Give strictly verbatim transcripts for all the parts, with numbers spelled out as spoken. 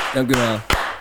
Dank u wel.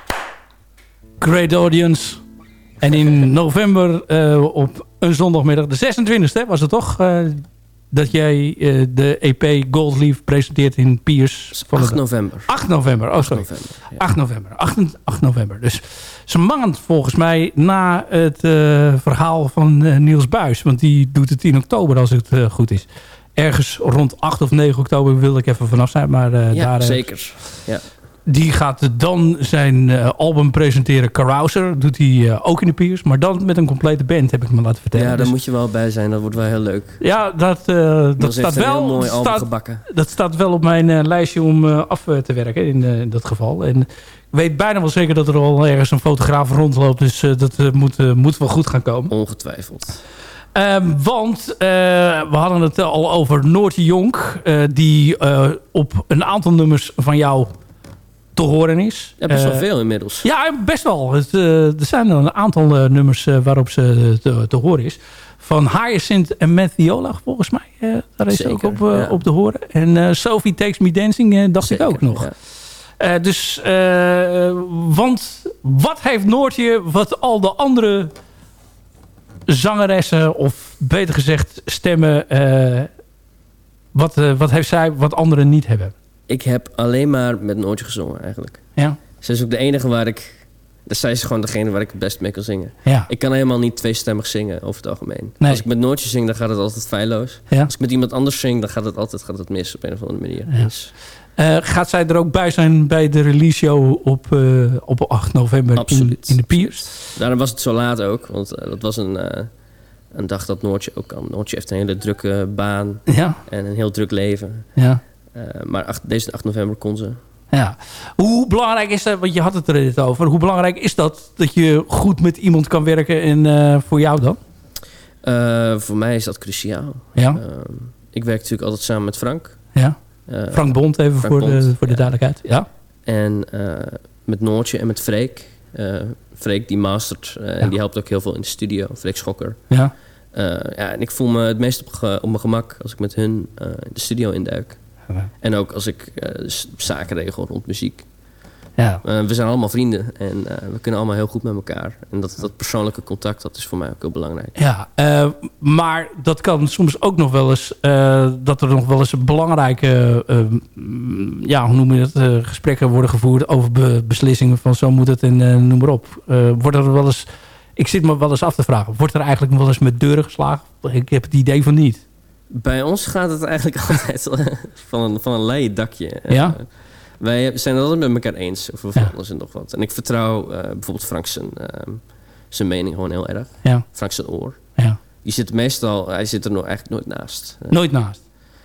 Great audience. En in november uh, op een zondagmiddag, de zesentwintigste was het toch? Uh, dat jij uh, de E P Gold Leaf presenteert in Piers. acht november. acht november, oh sorry. acht november, ja. acht november. acht november. Dus zo'n maand volgens mij na het uh, verhaal van uh, Niels Buijs. Want die doet het in oktober als het uh, goed is. Ergens rond acht of negen oktober wilde ik even vanaf zijn. Maar uh, ja, daar, zeker. Ja. Die gaat dan zijn uh, album presenteren. Carouser doet hij uh, ook in de Piers. Maar dan met een complete band, heb ik me laten vertellen. Ja, daar dus, moet je wel bij zijn. Dat wordt wel heel leuk. Ja, dat, uh, dat staat wel... Een heel mooi album staat, gebakken. Dat staat wel op mijn uh, lijstje om uh, af uh, te werken in, uh, in dat geval. En ik weet bijna wel zeker dat er al ergens een fotograaf rondloopt. Dus uh, dat uh, moet, uh, moet wel goed gaan komen. Ongetwijfeld. Um, want uh, we hadden het al over Noortje Jonk. Uh, die uh, op een aantal nummers van jou te horen is. Ja, best wel uh, veel inmiddels. Ja, best wel. Het, uh, er zijn er een aantal uh, nummers uh, waarop ze te, te horen is. Van Hyacinth en Mathiola volgens mij. Uh, daar is ze ook op, uh, ja. op te horen. En uh, Sophie Takes Me Dancing uh, dacht Zeker, ik ook nog. Ja. Uh, dus, uh, want wat heeft Noortje wat al de andere zangeressen, of beter gezegd stemmen, uh, wat, uh, wat heeft zij wat anderen niet hebben? Ik heb alleen maar met Noortje gezongen eigenlijk. Ja. Zij is ook de enige waar ik... Dus zij is gewoon degene waar ik het best mee kan zingen. Ja. Ik kan helemaal niet tweestemmig zingen over het algemeen. Nee. Als ik met Noortje zing, dan gaat het altijd feilloos. Ja. Als ik met iemand anders zing, dan gaat het altijd gaat het mis op een of andere manier. Ja. Dus. Uh, gaat zij er ook bij zijn bij de release show op, uh, op acht november Absoluut. in, in de Piers? Daarom was het zo laat ook. Want uh, dat was een, uh, een dag dat Noortje ook kan. Noortje heeft een hele drukke baan. Ja. En een heel druk leven. Ja. Uh, maar acht, deze acht november kon ze. Ja. Hoe belangrijk is dat, want je had het er net over. Hoe belangrijk is dat dat je goed met iemand kan werken en uh, voor jou dan? Uh, voor mij is dat cruciaal. Ja. Uh, ik werk natuurlijk altijd samen met Frank. Ja. Uh, Frank Bond even Frank voor, Bond, de, voor de ja. duidelijkheid. Ja. En uh, met Noortje en met Freek. Uh, Freek die mastert uh, ja. en die helpt ook heel veel in de studio. Freek Schokker. Ja. Uh, ja, en ik voel me het meest op, op mijn gemak als ik met hun uh, de studio induik. Ja. En ook als ik uh, zaken regel rond muziek. Ja. Uh, we zijn allemaal vrienden en uh, we kunnen allemaal heel goed met elkaar. En dat, dat persoonlijke contact, dat is voor mij ook heel belangrijk. Ja, uh, maar dat kan soms ook nog wel eens... Uh, dat er nog wel eens belangrijke... Uh, ja, hoe noem je dat? Uh, gesprekken worden gevoerd over be- beslissingen van zo moet het en uh, noem maar op. Uh, wordt er wel eens... Ik zit me wel eens af te vragen. Wordt er eigenlijk wel eens met deuren geslagen? Ik heb het idee van niet. Bij ons gaat het eigenlijk altijd van een, van een leien dakje. Ja? Uh, wij zijn het altijd met elkaar eens over van ja. alles en nog wat. En ik vertrouw uh, bijvoorbeeld Frank zijn, uh, zijn mening gewoon heel erg. Ja. Frank zijn oor. Ja. Die zit meestal, hij zit er nog eigenlijk nooit naast. Nooit naast.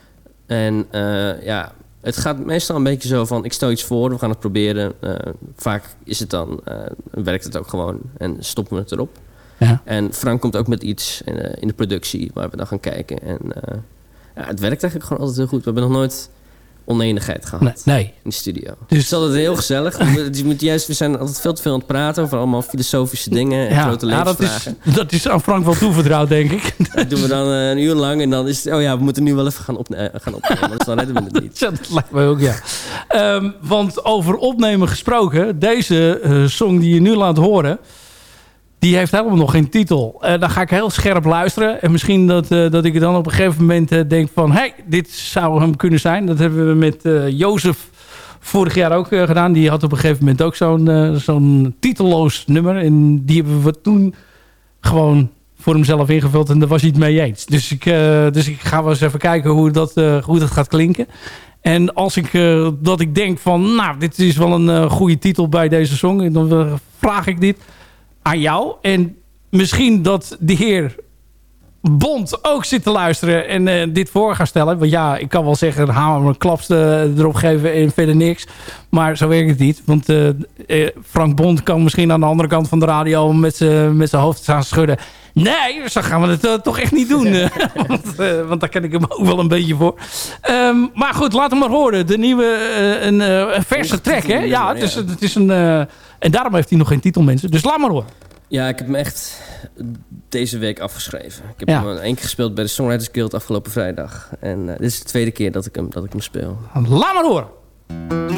En uh, ja, het gaat meestal een beetje zo van, ik stel iets voor, we gaan het proberen. Uh, vaak is het dan, uh, werkt het ook gewoon en stoppen we het erop. Ja. En Frank komt ook met iets in, uh, in de productie waar we dan gaan kijken. En uh, ja, het werkt eigenlijk gewoon altijd heel goed. We hebben nog nooit oneenigheid gehad nee, nee. in de studio. Dus dus het is altijd heel gezellig. we, moet juist, we zijn altijd veel te veel aan het praten over allemaal filosofische dingen en ja, grote levensvragen. Ja, dat is, dat is aan Frank wel toevertrouwd, denk ik. Dat doen we dan uh, een uur lang en dan is het, oh ja, we moeten nu wel even gaan, opne- gaan opnemen. Dus dan redden we het niet. Ja, dat lijkt mij ook, ja. Um, want over opnemen gesproken, deze uh, song die je nu laat horen, die heeft helemaal nog geen titel. Uh, dan ga ik heel scherp luisteren. En misschien dat, uh, dat ik dan op een gegeven moment uh, denk van, hé, hey, dit zou hem kunnen zijn. Dat hebben we met uh, Jozef vorig jaar ook uh, gedaan. Die had op een gegeven moment ook zo'n, uh, zo'n titelloos nummer. En die hebben we toen gewoon voor hemzelf ingevuld. En daar was hij het mee eens. Dus ik, uh, dus ik ga wel eens even kijken hoe dat, uh, hoe dat gaat klinken. En als ik, uh, dat ik denk van, nou, dit is wel een uh, goede titel bij deze song. Dan uh, vraag ik dit aan jou. En misschien dat de heer Bond ook zit te luisteren en uh, dit voor gaat stellen. Want ja, ik kan wel zeggen, hamer een klap uh, erop geven en verder niks. Maar zo werkt het niet. Want uh, uh, Frank Bond kan misschien aan de andere kant van de radio met zijn hoofd staan schudden. Nee, zo gaan we het uh, toch echt niet doen. Uh, want, uh, want daar ken ik hem ook wel een beetje voor. Um, maar goed, laat hem maar horen. De nieuwe, uh, een, uh, een verse track, hè? Ja, het is, het is een... Uh, en daarom heeft hij nog geen titel, mensen. Dus laat maar horen. Ja, ik heb hem echt deze week afgeschreven. Ik heb ja. hem één keer gespeeld bij de Songwriters Guild afgelopen vrijdag. En uh, dit is de tweede keer dat ik hem, dat ik hem speel. Laat maar horen.